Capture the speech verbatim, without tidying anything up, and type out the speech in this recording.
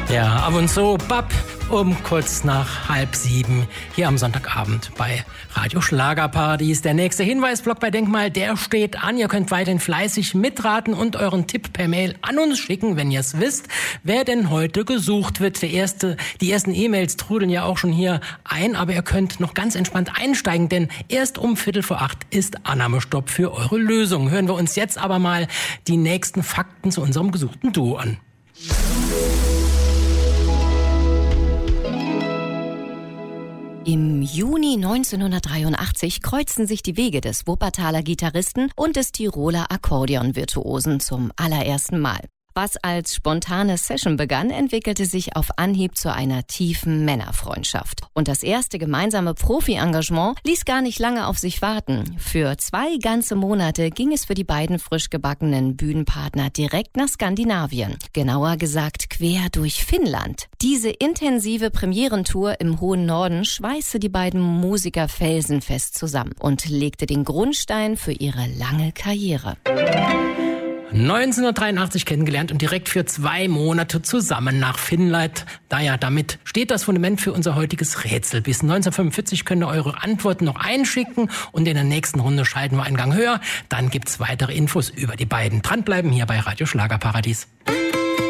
Ja, ab und so, bap, um kurz nach halb sieben hier am Sonntagabend bei Radio Schlagerparadies. Der nächste Hinweisblock bei Denkmal, der steht an. Ihr könnt weiterhin fleißig mitraten und euren Tipp per Mail an uns schicken, wenn ihr es wisst, wer denn heute gesucht wird. Der erste, die ersten E-Mails trudeln ja auch schon hier ein, aber ihr könnt noch ganz entspannt einsteigen, denn erst um Viertel vor acht ist Annahmestopp für eure Lösung. Hören wir uns jetzt aber mal die nächsten Fakten zu unserem gesuchten Duo an. Im Juni neunzehnhundertdreiundachtzig kreuzten sich die Wege des Wuppertaler Gitarristen und des Tiroler Akkordeonvirtuosen zum allerersten Mal. Was als spontane Session begann, entwickelte sich auf Anhieb zu einer tiefen Männerfreundschaft. Und das erste gemeinsame Profi-Engagement ließ gar nicht lange auf sich warten. Für zwei ganze Monate ging es für die beiden frisch gebackenen Bühnenpartner direkt nach Skandinavien. Genauer gesagt quer durch Finnland. Diese intensive Premierentour im hohen Norden schweißte die beiden Musiker felsenfest zusammen und legte den Grundstein für ihre lange Karriere. neunzehnhundertdreiundachtzig kennengelernt und direkt für zwei Monate zusammen nach Finnland. Naja, damit steht das Fundament für unser heutiges Rätsel. Bis neunzehnhundertfünfundvierzig könnt ihr eure Antworten noch einschicken und in der nächsten Runde schalten wir einen Gang höher. Dann gibt's weitere Infos über die beiden. Dranbleiben hier bei Radio Schlagerparadies.